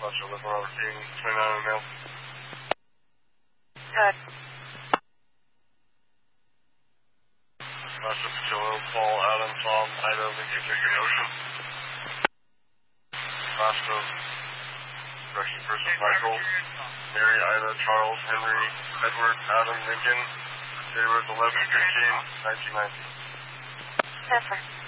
Russia, living over King, 29 and male. Good. Russia, Patillo, Paul, Adam, Tom, Ida, Lincoln, Chicken, Ocean. Vasco, Russian person, Michael, Mary, Ida, Charles, Henry, Edward, Adam, Lincoln, January 11, 15, 1990. Different.